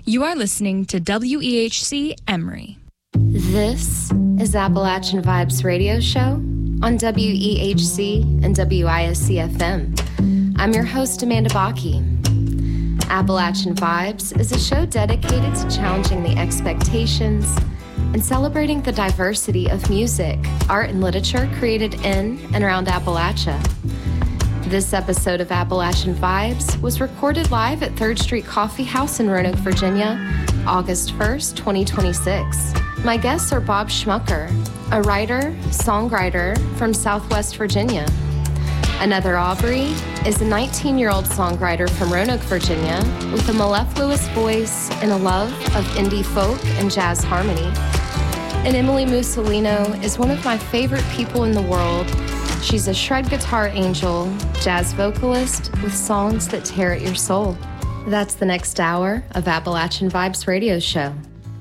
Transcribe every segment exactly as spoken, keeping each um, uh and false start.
You are listening to W E H C Emory. This is Appalachian Vibes Radio Show on W E H C and W I S C F M. I'm your host, Amanda Bakke. Appalachian Vibes is a show dedicated to challenging the expectations and celebrating the diversity of music, art, and literature created in and around Appalachia. This episode of Appalachian Vibes was recorded live at Third Street Coffee House in Roanoke, Virginia, August first, twenty twenty-six. My guests are Bob Schmucker, a writer, songwriter from Southwest Virginia. Another Aubrey is a nineteen-year-old songwriter from Roanoke, Virginia, with a mellifluous voice and a love of indie folk and jazz harmony. And Emily Mussolino is one of my favorite people in the world. She's a shred guitar angel, jazz vocalist with songs that tear at your soul. That's the next hour of Appalachian Vibes Radio Show.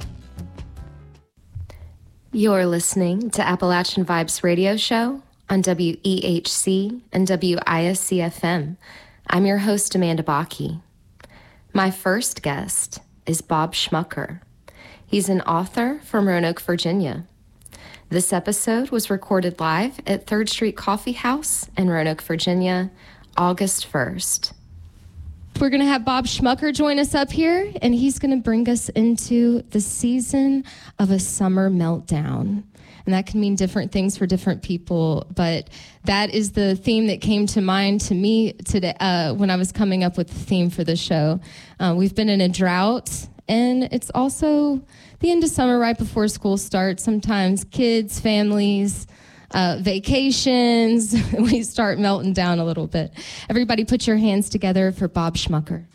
You're listening to Appalachian Vibes Radio Show on W E H C and W I S C F M. I'm your host, Amanda Bakke. My first guest is Bob Schmucker. He's an author from Roanoke, Virginia. This episode was recorded live at Third Street Coffee House in Roanoke, Virginia, August first. We're going to have Bob Schmucker join us up here, and he's going to bring us into the season of a summer meltdown. And that can mean different things for different people, but that is the theme that came to mind to me today uh, when I was coming up with the theme for the show. Uh, we've been in a drought, and it's also the end of summer right before school starts. Sometimes kids, families, uh, vacations, we start melting down a little bit. Everybody put your hands together for Bob Schmucker.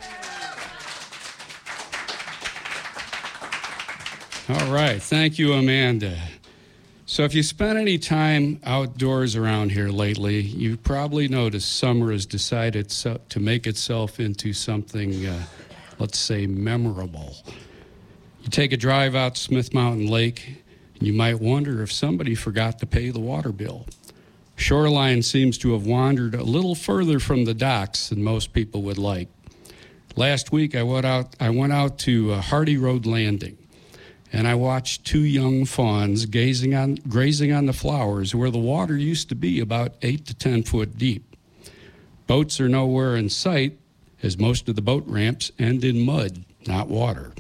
All right. Thank you, Amanda. So if you spent any time outdoors around here lately, you've probably noticed summer has decided so, to make itself into something, uh, let's say, memorable. You take a drive out to Smith Mountain Lake, and you might wonder if somebody forgot to pay the water bill. Shoreline seems to have wandered a little further from the docks than most people would like. Last week, I went out, I went out to uh, Hardy Road Landing, and I watched two young fawns gazing on, grazing on the flowers where the water used to be about eight to ten foot deep. Boats are nowhere in sight, as most of the boat ramps end in mud, not water.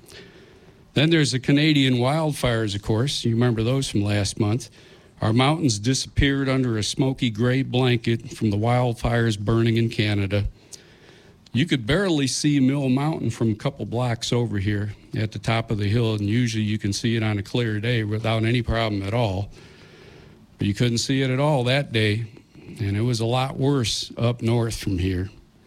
Then there's the Canadian wildfires, of course. You remember those from last month. Our mountains disappeared under a smoky gray blanket from the wildfires burning in Canada. You could barely see Mill Mountain from a couple blocks over here at the top of the hill, and usually you can see it on a clear day without any problem at all. But you couldn't see it at all that day, and it was a lot worse up north from here.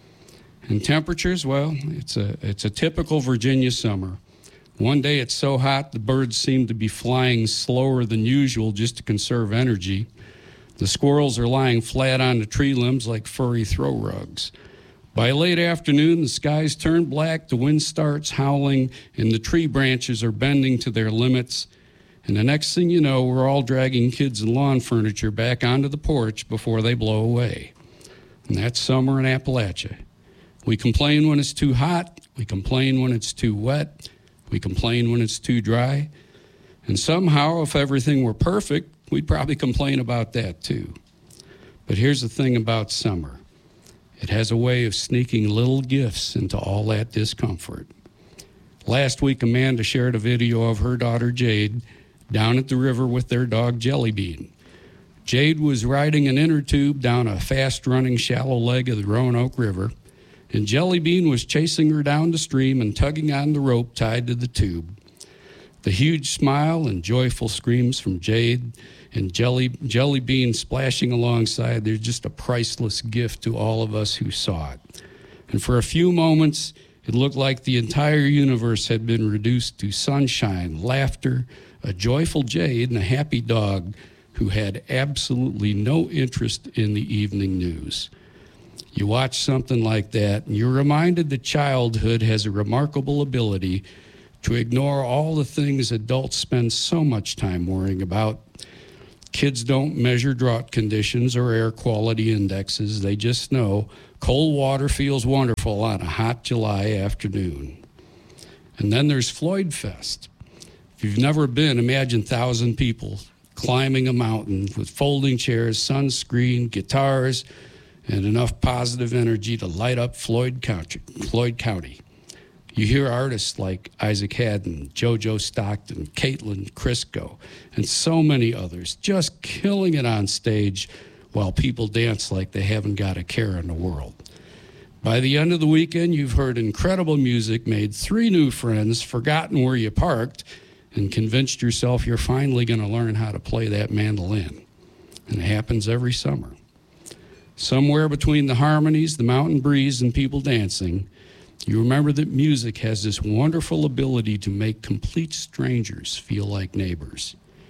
And temperatures, well, it's a it's a typical Virginia summer. One day it's so hot the birds seem to be flying slower than usual just to conserve energy. The squirrels are lying flat on the tree limbs like furry throw rugs. By late afternoon, the skies turn black, the wind starts howling, and the tree branches are bending to their limits. And the next thing you know, we're all dragging kids and lawn furniture back onto the porch before they blow away. And that's summer in Appalachia. We complain when it's too hot. We complain when it's too wet. We complain when it's too dry. And somehow, if everything were perfect, we'd probably complain about that too. But here's the thing about summer. It has a way of sneaking little gifts into all that discomfort. Last week, Amanda shared a video of her daughter, Jade, down at the river with their dog, Jelly Bean. Jade was riding an inner tube down a fast-running shallow leg of the Roanoke River, and Jelly Bean was chasing her down the stream and tugging on the rope tied to the tube. The huge smile and joyful screams from Jade and Jelly, Jelly Bean splashing alongside, they're just a priceless gift to all of us who saw it. And for a few moments, it looked like the entire universe had been reduced to sunshine, laughter, a joyful Jade, and a happy dog who had absolutely no interest in the evening news. You watch something like that, and you're reminded that childhood has a remarkable ability to ignore all the things adults spend so much time worrying about. Kids don't measure drought conditions or air quality indexes. They just know cold water feels wonderful on a hot July afternoon. And then there's Floyd Fest. If you've never been, imagine one thousand people climbing a mountain with folding chairs, sunscreen, guitars, and enough positive energy to light up Floyd County. Floyd County. You hear artists like Isaac Haddon, JoJo Stockton, Caitlin Crisco, and so many others just killing it on stage while people dance like they haven't got a care in the world. By the end of the weekend, you've heard incredible music, made three new friends, forgotten where you parked, and convinced yourself you're finally going to learn how to play that mandolin. And it happens every summer. Somewhere between the harmonies, the mountain breeze, and people dancing, you remember that music has this wonderful ability to make complete strangers feel like neighbors.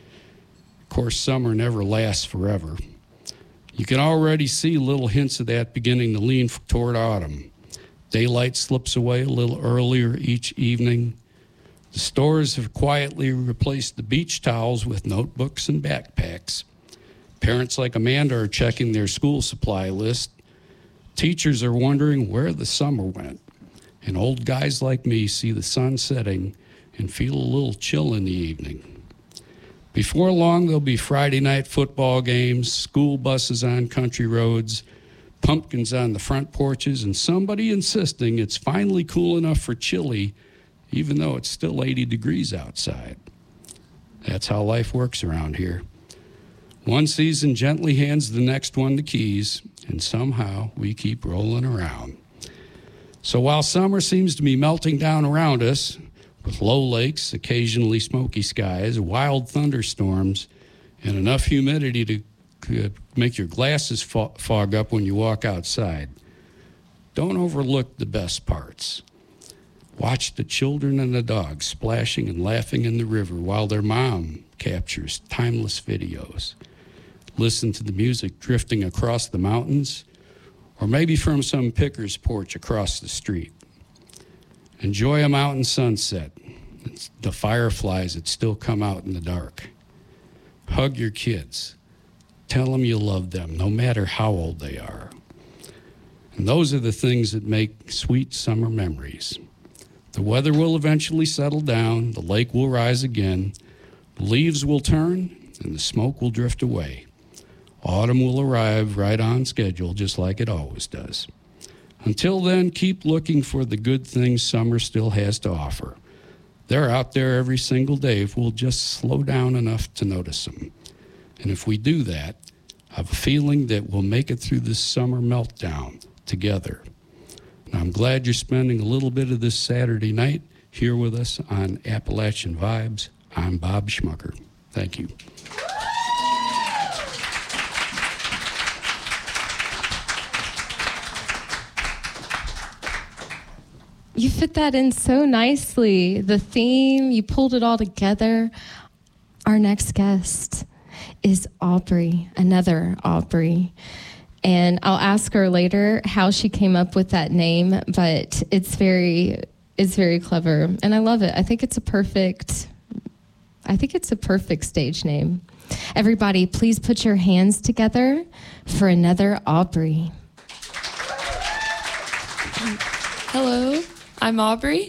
Of course, summer never lasts forever. You can already see little hints of that beginning to lean toward autumn. Daylight slips away a little earlier each evening. The stores have quietly replaced the beach towels with notebooks and backpacks. Parents like Amanda are checking their school supply list. Teachers are wondering where the summer went. And old guys like me see the sun setting and feel a little chill in the evening. Before long, there'll be Friday night football games, school buses on country roads, pumpkins on the front porches, and somebody insisting it's finally cool enough for chili, even though it's still eighty degrees outside. That's how life works around here. One season gently hands the next one the keys, and somehow we keep rolling around. So while summer seems to be melting down around us, with low lakes, occasionally smoky skies, wild thunderstorms, and enough humidity to make your glasses fo- fog up when you walk outside, don't overlook the best parts. Watch the children and the dogs splashing and laughing in the river while their mom captures timeless videos. Listen to the music drifting across the mountains, or maybe from some picker's porch across the street. Enjoy a mountain sunset, it's the fireflies that still come out in the dark. Hug your kids. Tell them you love them, no matter how old they are. And those are the things that make sweet summer memories. The weather will eventually settle down, the lake will rise again, the leaves will turn, and the smoke will drift away. Autumn will arrive right on schedule, just like it always does. Until then, keep looking for the good things summer still has to offer. They're out there every single day if we'll just slow down enough to notice them. And if we do that, I have a feeling that we'll make it through this summer meltdown together. And I'm glad you're spending a little bit of this Saturday night here with us on Appalachian Vibes. I'm Bob Schmucker. Thank you. You fit that in so nicely. The theme, you pulled it all together. Our next guest is Aubrey, another Aubrey. And I'll ask her later how she came up with that name, but it's very, it's very clever. And I love it. I think it's a perfect, I think it's a perfect stage name. Everybody, please put your hands together for another Aubrey. Hello. I'm Aubrey.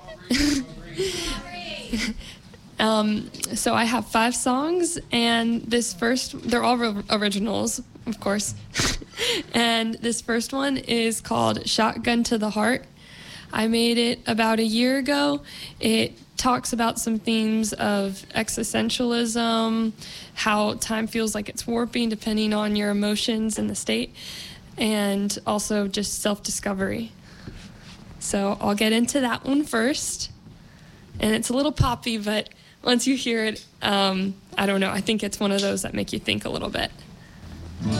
um, so I have five songs, and this first, they're all re- originals, of course. And this first one is called Shotgun to the Heart. I made it about a year ago. It talks about some themes of existentialism, how time feels like it's warping depending on your emotions and the state, and also just self-discovery. So I'll get into that one first. And it's a little poppy, but once you hear it, um, I don't know, I think it's one of those that make you think a little bit.